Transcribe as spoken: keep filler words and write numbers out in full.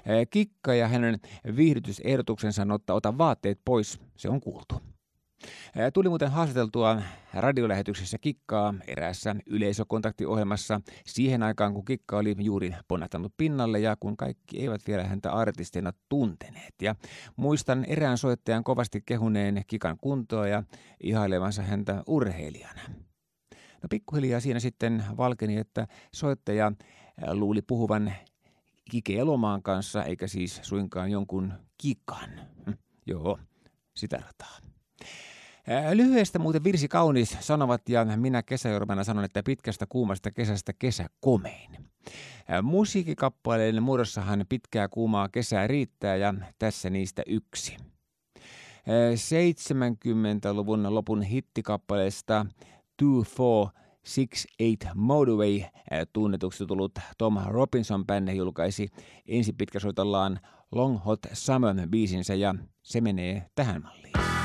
Kikka ja hänen viihdytysehdotuksensa ottaa ota vaatteet pois, se on kuultu. Tuli muuten haastateltua radiolähetyksessä Kikkaa eräässä yleisökontaktiohjelmassa siihen aikaan, kun Kikka oli juuri ponnahtanut pinnalle ja kun kaikki eivät vielä häntä artistina tunteneet. Ja muistan erään soittajan kovasti kehuneen Kikan kuntoa ja ihailevansa häntä urheilijana. No pikkuhiljaa siinä sitten valkeni, että soittaja luuli puhuvan Kike Elomaan kanssa, eikä siis suinkaan jonkun Kikan. Hm, joo, sitä rataa. Lyhyestä muuten virsi kaunis sanovat ja minä kesäjormana sanon, että pitkästä kuumasta kesästä kesä komein. Musiikkikappaleiden muodossahan pitkää kuumaa kesää riittää ja tässä niistä yksi. seitsemänkymmentäluvun lopun hittikappaleesta two four six eight Motorway tunnetuksi tullut Tom Robinson-bändi julkaisi ensi pitkäsoitollaan Long Hot Summer -biisinsä ja se menee tähän malliin.